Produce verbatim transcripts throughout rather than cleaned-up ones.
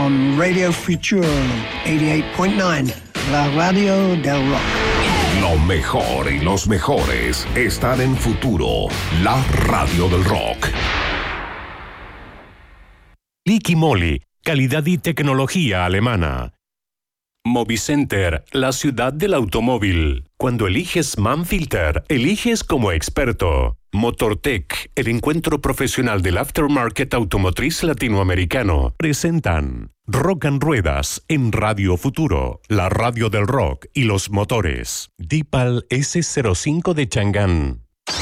on Radio Future ochenta y ocho punto nueve, la radio del rock. Lo mejor y los mejores están en Futuro, la radio del rock. Liqui Moly, calidad y tecnología alemana. Movicenter, la ciudad del automóvil. Cuando eliges Manfilter, eliges como experto. Motortech, el encuentro profesional del aftermarket automotriz latinoamericano. Presentan Rock and Ruedas en Radio Futuro, la radio del rock y los motores. Dipal ese cero cinco de Chang'an.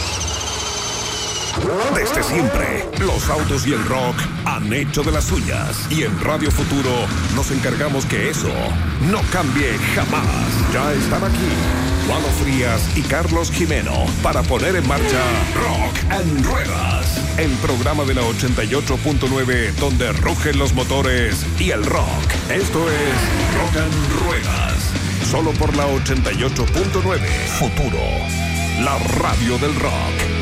Desde siempre, los autos y el rock han hecho de las suyas. Y en Radio Futuro nos encargamos que eso no cambie jamás. Ya están aquí Juan Frías y Carlos Jimeno para poner en marcha Rock and Ruedas, el programa de la ochenta y ocho punto nueve donde rugen los motores y el rock. Esto es Rock and Ruedas, solo por la ochenta y ocho punto nueve. Futuro, la radio del rock.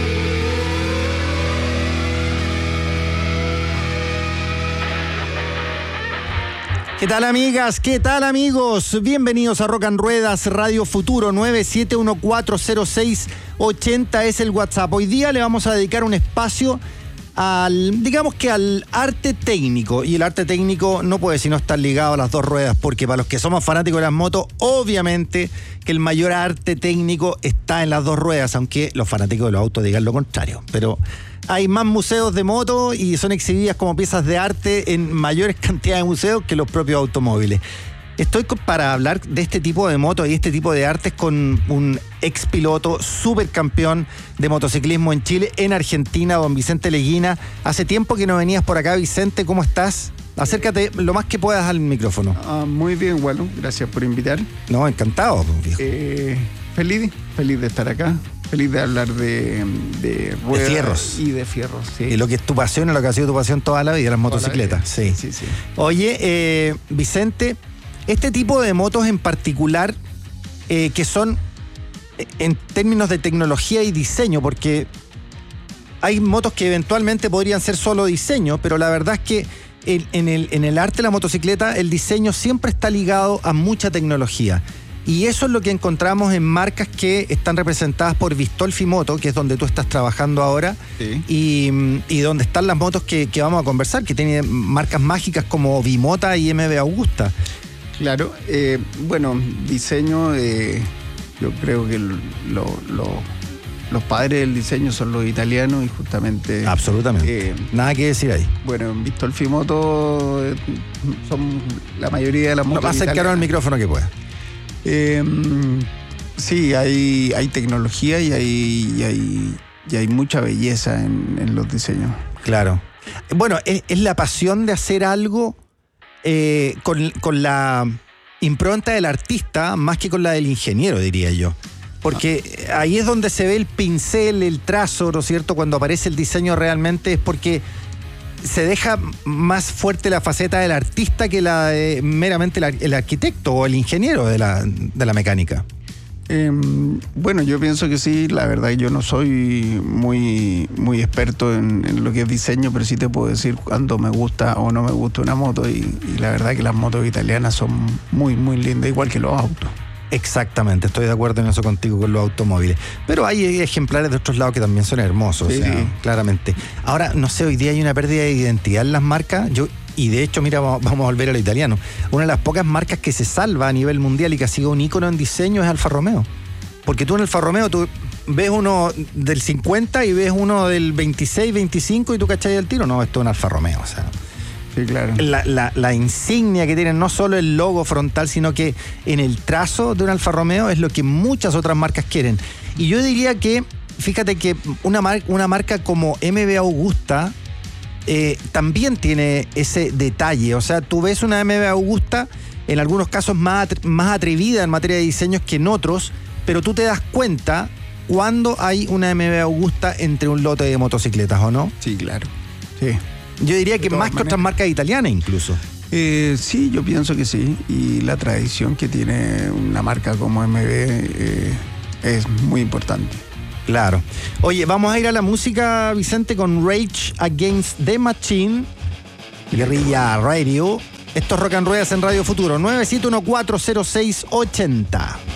¿Qué tal, amigas? ¿Qué tal, amigos? Bienvenidos a Rock and Ruedas, Radio Futuro. Nueve siete uno cuatro cero seis ochenta es el WhatsApp. Hoy día le vamos a dedicar un espacio al, digamos que al arte técnico. Y el arte técnico no puede sino estar ligado a las dos ruedas, porque para los que somos fanáticos de las motos, obviamente que el mayor arte técnico está en las dos ruedas, aunque los fanáticos de los autos digan lo contrario. Pero hay más museos de moto y son exhibidas como piezas de arte en mayores cantidades de museos que los propios automóviles. Estoy para hablar de este tipo de motos y este tipo de artes con un ex piloto, supercampeón de motociclismo en Chile, en Argentina, don Vicente Leguina. Hace tiempo que no venías por acá, Vicente, ¿cómo estás? Acércate lo más que puedas al micrófono. Ah, muy bien, bueno, gracias por invitar. No, encantado, viejo. Eh, feliz, feliz de estar acá. Feliz de hablar de, de ruedas. De fierros. Y de fierros, sí. Y lo que es tu pasión, lo que ha sido tu pasión toda la vida, las motocicletas. Sí. sí, sí. Oye, eh, Vicente, este tipo de motos en particular, eh, que son en términos de tecnología y diseño, porque hay motos que eventualmente podrían ser solo diseño, pero la verdad es que en, en, el, en el arte de la motocicleta, el diseño siempre está ligado a mucha tecnología. Y eso es lo que encontramos en marcas que están representadas por Vistolfi Moto, que es donde tú estás trabajando ahora, sí. y, y donde están las motos que, que vamos a conversar, que tienen marcas mágicas como Bimota y M V Augusta. Claro, eh, bueno, diseño, eh, yo creo que lo, lo, los padres del diseño son los italianos y justamente... Absolutamente, eh, nada que decir ahí. Bueno, en Vistolfi Moto eh, son la mayoría de las motos no, más cercano al micrófono que pueda. Eh, sí, hay, hay tecnología y hay, y hay, y hay mucha belleza en, en los diseños. Claro. Bueno, es, es la pasión de hacer algo eh, con, con la impronta del artista más que con la del ingeniero, diría yo. Porque ah. ahí es donde se ve el pincel, el trazo, ¿no es cierto? Cuando aparece el diseño realmente es porque se deja más fuerte la faceta del artista que la de meramente la, el arquitecto o el ingeniero de la, de la mecánica. Eh, bueno, yo pienso que sí. La verdad, yo no soy muy, muy experto en, en lo que es diseño, pero sí te puedo decir cuándo me gusta o no me gusta una moto. Y, y la verdad que las motos italianas son muy, muy lindas, igual que los autos. Exactamente, estoy de acuerdo en eso contigo con los automóviles. Pero hay ejemplares de otros lados que también son hermosos, sí, o sea, sí. claramente. Ahora, no sé, hoy día hay una pérdida de identidad en las marcas. Yo, y de hecho, mira, vamos a volver a lo italiano. Una de las pocas marcas que se salva a nivel mundial y que ha sido un ícono en diseño es Alfa Romeo. Porque tú en Alfa Romeo tú ves uno del cincuenta y ves uno del veintiséis, veinticinco y tú cachai el tiro. No, esto es un Alfa Romeo, o sea... Sí, claro. La, la, la insignia que tienen, no solo el logo frontal, sino que en el trazo de un Alfa Romeo es lo que muchas otras marcas quieren. Y yo diría que, fíjate que una, mar, una marca como M V Augusta eh, también tiene ese detalle. O sea, tú ves una M V Augusta, en algunos casos más, más atrevida en materia de diseños que en otros, pero tú te das cuenta cuando hay una M V Augusta entre un lote de motocicletas, ¿o no? Sí, claro. Sí. Yo diría que más que otras marcas italianas incluso. Eh, sí, yo pienso que sí. Y la tradición que tiene una marca como M V eh, es muy importante. Claro. Oye, vamos a ir a la música, Vicente, con Rage Against the Machine, Guerrilla Radio. Esto es Rock and Ruedas en Radio Futuro, nueve siete uno cuatro cero seis ochenta.